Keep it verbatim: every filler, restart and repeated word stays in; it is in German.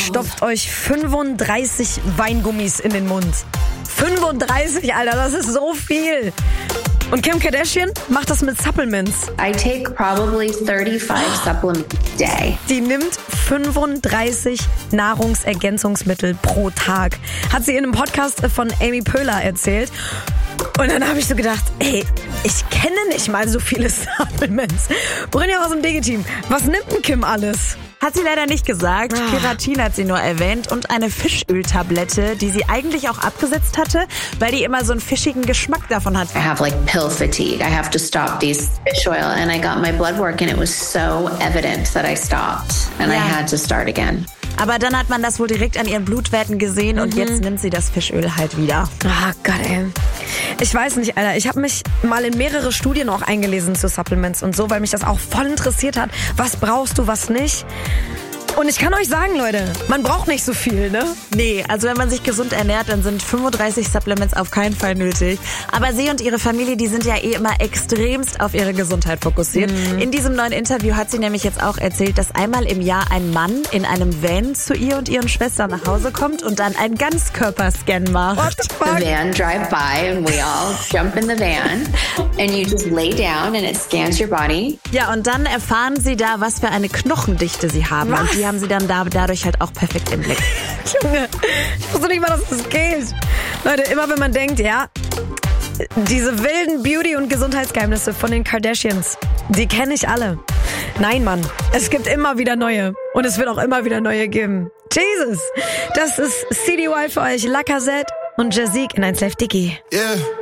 stopft euch fünfunddreißig Weingummis in den Mund. fünfunddreißig, Alter, das ist so viel. Und Kim Kardashian macht das mit Supplements. I take probably thirty-five supplements a day. Die nimmt fünfunddreißig Nahrungsergänzungsmittel pro Tag. Hat sie in einem Podcast von Amy Poehler erzählt. Und dann habe ich so gedacht, ey, ich kenne nicht mal so viele Supplements. Brynja aus dem D G-Team, was nimmt denn Kim alles? Hat sie leider nicht gesagt. Ah. Keratin hat sie nur erwähnt und eine Fischöltablette, die sie eigentlich auch abgesetzt hatte, weil die immer so einen fischigen Geschmack davon hat. I have like pill fatigue. I have to stop these fish oil. And I got my blood work and it was so evident that I stopped. And Ja. I had to start again. Aber dann hat man das wohl direkt an ihren Blutwerten gesehen und Mhm. jetzt nimmt sie das Fischöl halt wieder. Ah, Gott, ey. Ich weiß nicht, Alter. Ich habe mich mal in mehrere Studien auch eingelesen zu Supplements und so, weil mich das auch voll interessiert hat. Was brauchst du, was nicht? Und ich kann euch sagen, Leute, man braucht nicht so viel, ne? Nee, also wenn man sich gesund ernährt, dann sind fünfunddreißig Supplements auf keinen Fall nötig. Aber sie und ihre Familie, die sind ja eh immer extremst auf ihre Gesundheit fokussiert. Mhm. In diesem neuen Interview hat sie nämlich jetzt auch erzählt, dass einmal im Jahr ein Mann in einem Van zu ihr und ihren Schwestern nach Hause kommt und dann einen Ganzkörperscan macht. What the fuck? The van drive by and we all jump in the van and you just lay down and it scans your body. Ja, und dann erfahren sie da, was für eine Knochendichte sie haben. Was? Und die haben sie dann da, dadurch halt auch perfekt im Blick. Junge, ich wusste nicht mal, dass das geht. Leute, immer wenn man denkt, ja, diese wilden Beauty- und Gesundheitsgeheimnisse von den Kardashians, die kenne ich alle. Nein, Mann, es gibt immer wieder neue. Und es wird auch immer wieder neue geben. Jesus, das ist C D Y für euch, Lacazette und Jazik in eins Live Diggi. Yeah.